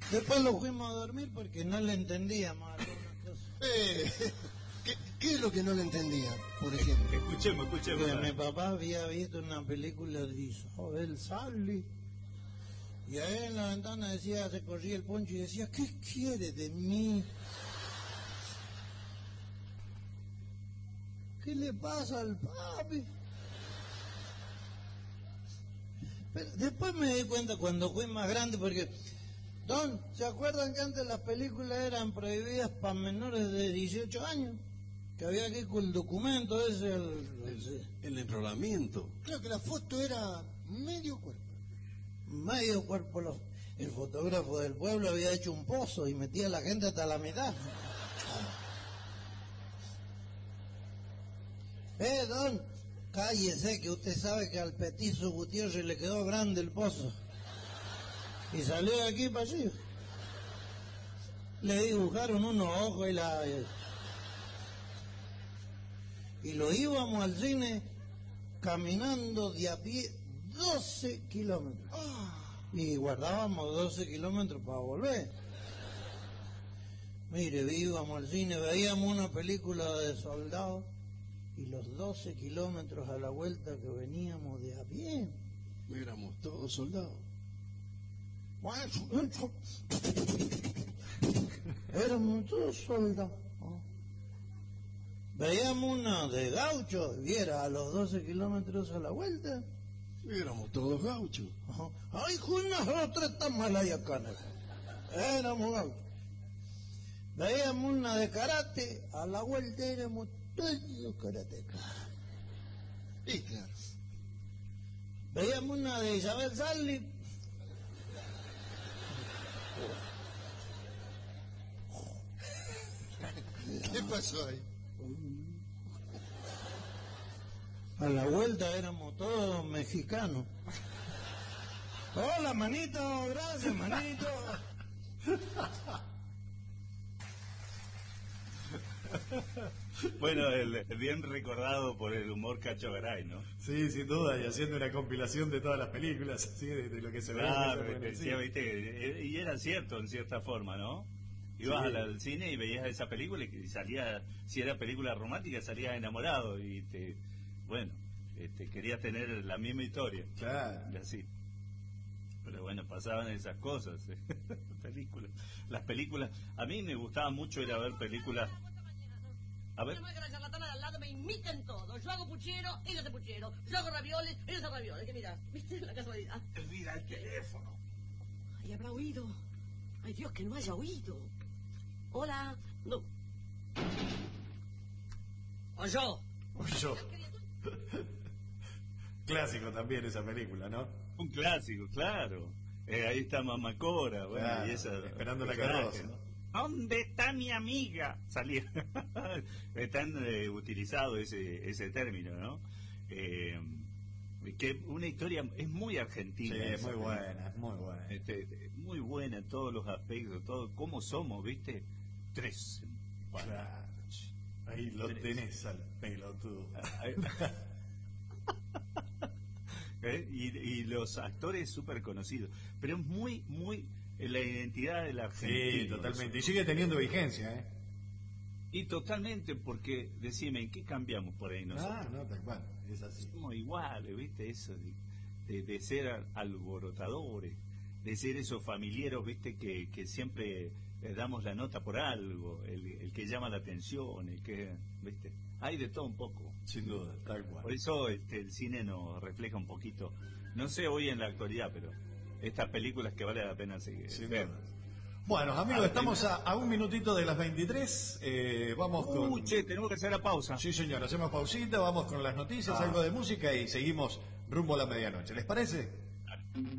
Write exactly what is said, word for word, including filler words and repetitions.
Después lo fuimos a dormir porque no le entendíamos algunas cosas. Eh, ¿qué, ¿Qué es lo que no le entendía, por ejemplo? Escuchemos, escuchemos. Que mi papá había visto una película de Isabel Sally. Y ahí en la ventana decía, se corría el poncho y decía, ¿qué quiere de mí? ¿Qué le pasa al papi? Pero después me di cuenta cuando fui más grande, porque, Don, ¿se acuerdan que antes las películas eran prohibidas para menores de dieciocho años? Que había que ir con el documento ese, el, el, el enrolamiento. Creo que la foto era medio cuerpo. Medio cuerpo. Los, el fotógrafo del pueblo había hecho un pozo y metía a la gente hasta la mitad. Eh, Don, cállese, que usted sabe que al petizo Gutiérrez le quedó grande el pozo. Y salió de aquí para allí. Le dibujaron unos ojos y la... Y lo íbamos al cine caminando de a pie doce kilómetros. Y guardábamos doce kilómetros para volver. Mire, íbamos al cine, veíamos una película de soldados. Y los doce kilómetros a la vuelta que veníamos de a pie. Éramos todos soldados. Éramos todos soldados. Veíamos una de gaucho y era a los doce kilómetros a la vuelta. Éramos todos gauchos. Ay, unas otras tan malayacanas. Éramos gauchos. Veíamos una de karate, a la vuelta éramos todos karatecas. Y claro. Veíamos una de Isabel Sally. ¿Qué pasó ahí? A la vuelta éramos todos mexicanos. Hola, manito, gracias, manito. Bueno, el, el bien recordado por el humor Cacho Garay, ¿no? Sí, sin duda, y haciendo una compilación de todas las películas, así de, de lo que se ve. Claro, decía, viste, y era cierto en cierta forma, ¿no? Ibas sí. al, al cine y veías esa película y salía, si era película romántica, salías enamorado y te, bueno, este, querías tener la misma historia. Claro. Y así. Pero bueno, pasaban esas cosas, ¿eh? películas. Las películas, a mí me gustaba mucho ir a ver películas. A ver. No me que la charlatana de al lado me imiten todo. Yo hago puchero, ella hace puchero. Yo hago ravioles, ella hace ravioles. ¿Qué mirás? ¿Viste la casualidad? Mira el teléfono. Ay, habrá oído. Ay, Dios, que no haya oído. Hola. No. O yo. O yo. Clásico también esa película, ¿no? Un clásico, claro. Eh, ahí está Mamá Cora, bueno, claro, y esa, esperando la carroza, ¿no? ¿Dónde está mi amiga? Salía. Están eh, utilizado ese ese término, ¿no? Eh, que una historia es muy argentina. Sí, es muy buena, es muy buena. Este, muy buena en todos los aspectos, todo cómo somos, ¿viste? Tres. Claro. Ahí lo Tres. Tenés al pelotudo. ¿Eh? y, y los actores súper conocidos, pero es muy, muy la identidad de la Argentina. Sí, totalmente. Y sigue teniendo vigencia, ¿eh? Y totalmente, porque, decime, ¿en qué cambiamos por ahí nosotros? Ah, no, tal cual, es así. Somos iguales, ¿viste? Eso de, de, de ser alborotadores, de ser esos familiares, ¿viste? Que, que siempre le damos la nota por algo, el, el que llama la atención, el que, ¿viste? Hay de todo un poco. Sin duda, tal cual. Por eso este, el cine nos refleja un poquito, no sé hoy en la actualidad, pero estas películas que vale la pena seguir. Sin duda. Bueno, amigos, estamos a, a un minutito de las veintitrés. Eh, vamos uh, con... che, tenemos que hacer la pausa. Sí, señor, hacemos pausita, vamos con las noticias, ah. algo de música y seguimos rumbo a la medianoche. ¿Les parece?